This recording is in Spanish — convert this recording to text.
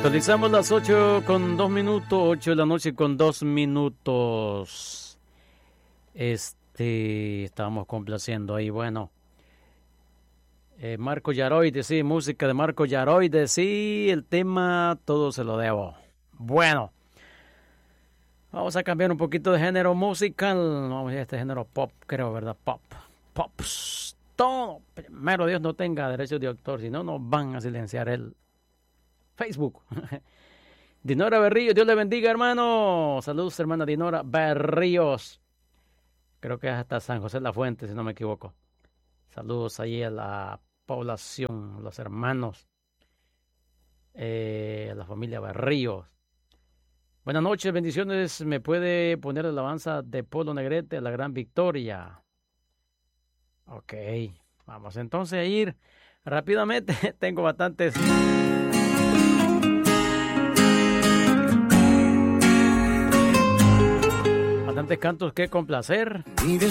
Actualizamos las 8:02, 8 de la noche con 2 minutos. Estábamos complaciendo ahí, bueno. Marco Yaroide, sí, música de Marco Yaroide, sí, el tema todo se lo debo. Bueno, vamos a cambiar un poquito de género musical. Vamos a este género pop, creo, ¿verdad? Pops. Todo. Primero Dios no tenga derechos de autor, si no nos van a silenciar el Facebook. Dinora Berríos, Dios le bendiga, hermano. Saludos, hermana Dinora Berríos. Creo que es hasta San José de la Fuente, si no me equivoco. Saludos ahí a la población, los hermanos, a la familia Berríos. Buenas noches, bendiciones. ¿Me puede poner la alabanza de Polo Negrete, la gran victoria? Ok, vamos entonces a ir rápidamente. Tengo bastantes cantos que complacer.